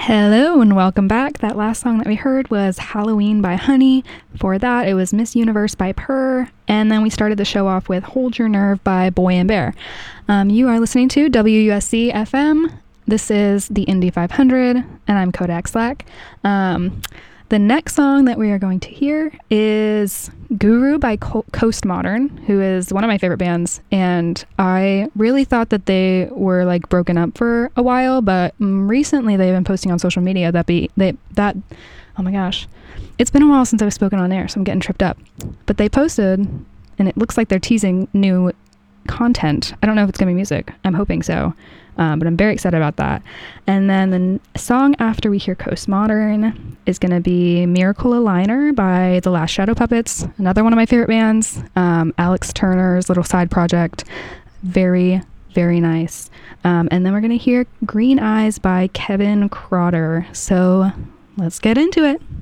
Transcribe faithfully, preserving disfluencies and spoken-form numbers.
Hello and welcome back. That last song that we heard was Halloween by Honey. Before that, it was Miss Universe by Purr. And then we started the show off with Hold Your Nerve by Boy and Bear. Um, you are listening to W U S C F M. This is the Indy five hundred, and I'm Kodak Slack. Um, the next song that we are going to hear is Guru by Co- Coast Modern, who is one of my favorite bands. And I really thought that they were like broken up for a while, but recently they've been posting on social media that be they that oh my gosh, it's been a while since I've spoken on air, so I'm getting tripped up. But they posted, and it looks like they're teasing new content. I don't know if it's gonna be music. I'm hoping so. Um, but I'm very excited about that. And then the n- song after we hear Coast Modern is going to be Miracle Aligner by The Last Shadow Puppets, another one of my favorite bands. Um, Alex Turner's little side project. Very, very nice. Um, and then we're going to hear Green Eyes by Kevin Crowder. So let's get into it.